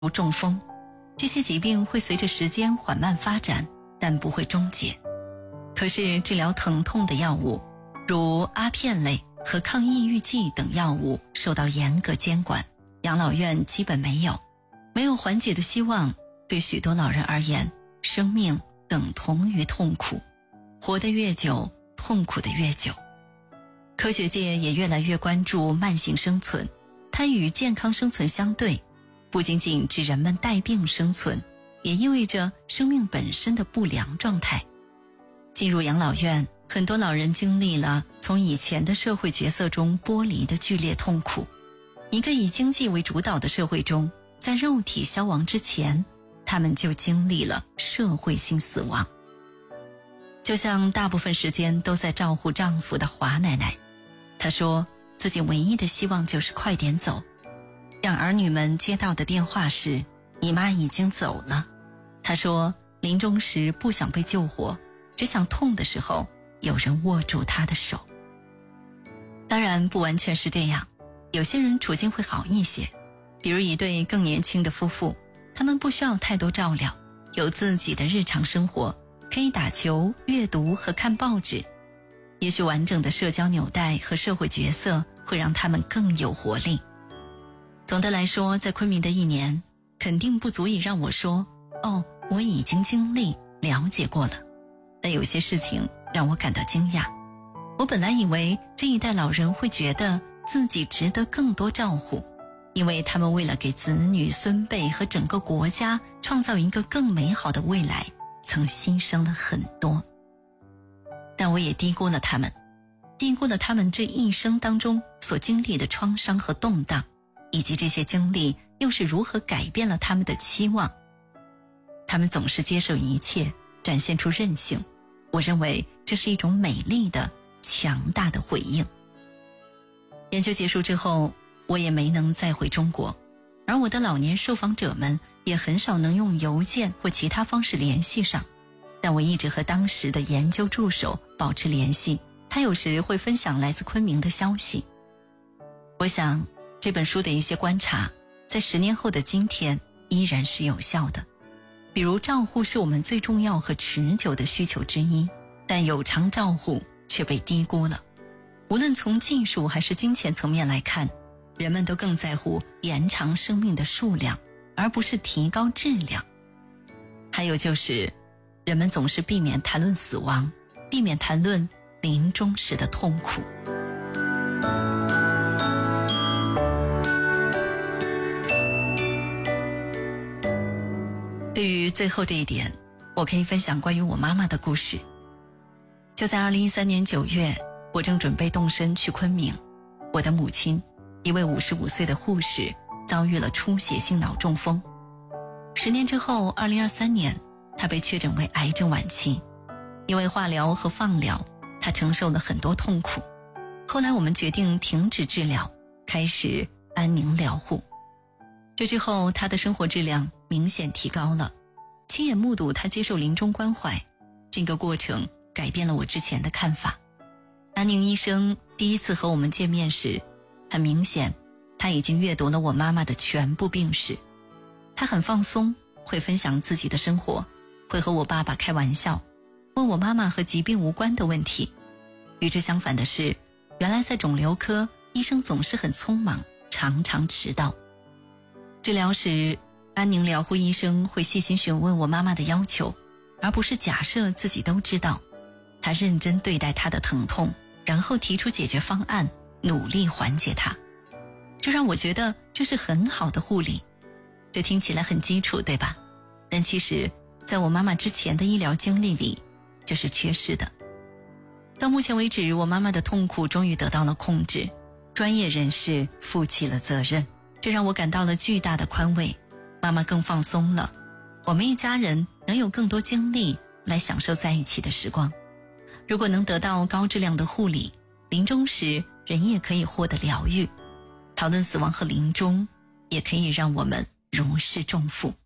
如中风，这些疾病会随着时间缓慢发展，但不会终结。可是治疗疼痛的药物，如阿片类和抗抑郁剂等药物受到严格监管，养老院基本没有缓解的希望。对许多老人而言，生命等同于痛苦，活得越久，痛苦的越久。科学界也越来越关注慢性生存，它与健康生存相对，不仅仅指人们带病生存，也意味着生命本身的不良状态。进入养老院，很多老人经历了从以前的社会角色中剥离的剧烈痛苦。一个以经济为主导的社会中，在肉体消亡之前，他们就经历了社会性死亡。就像大部分时间都在照顾丈夫的华奶奶，她说自己唯一的希望就是快点走。让儿女们接到的电话是，你妈已经走了。她说临终时不想被救活，只想痛的时候有人握住她的手。当然不完全是这样，有些人处境会好一些，比如一对更年轻的夫妇，他们不需要太多照料，有自己的日常生活，可以打球、阅读和看报纸。也许完整的社交纽带和社会角色会让他们更有活力。总的来说，在昆明的1年，肯定不足以让我说，我已经经历、了解过了。但有些事情让我感到惊讶。我本来以为这一代老人会觉得自己值得更多照顾，因为他们为了给子女、孙辈和整个国家创造一个更美好的未来，曾牺牲了很多。但我也低估了他们这一生当中所经历的创伤和动荡，以及这些经历又是如何改变了他们的期望。他们总是接受一切，展现出韧性，我认为这是一种美丽的、强大的回应。研究结束之后，我也没能再回中国，而我的老年受访者们也很少能用邮件或其他方式联系上。但我一直和当时的研究助手保持联系，他有时会分享来自昆明的消息。我想这本书的一些观察，在10年后的今天依然是有效的。比如照护是我们最重要和持久的需求之一，但有偿照护却被低估了。无论从技术还是金钱层面来看，人们都更在乎延长生命的数量，而不是提高质量。还有就是人们总是避免谈论死亡，避免谈论临终时的痛苦。对于最后这一点，我可以分享关于我妈妈的故事。就在2013年9月，我正准备动身去昆明，我的母亲，一位55岁的护士，遭遇了出血性脑中风。10年之后，2023年，她被确诊为癌症晚期。因为化疗和放疗，她承受了很多痛苦。后来我们决定停止治疗，开始安宁疗护。这之后，她的生活质量明显提高了，亲眼目睹她接受临终关怀，这个过程改变了我之前的看法。安宁医生第一次和我们见面时，很明显他已经阅读了我妈妈的全部病史。他很放松，会分享自己的生活，会和我爸爸开玩笑，问我妈妈和疾病无关的问题。与之相反的是，原来在肿瘤科，医生总是很匆忙，常常迟到。治疗时，安宁疗护医生会细心询问我妈妈的要求，而不是假设自己都知道。他认真对待她的疼痛，然后提出解决方案，努力缓解它。这让我觉得这是很好的护理。这听起来很基础，对吧？但其实在我妈妈之前的医疗经历里，这是缺失的。到目前为止，我妈妈的痛苦终于得到了控制，专业人士负起了责任，这让我感到了巨大的宽慰。妈妈更放松了，我们一家人能有更多精力来享受在一起的时光。如果能得到高质量的护理，临终时人也可以获得疗愈。讨论死亡和临终，也可以让我们如释重负。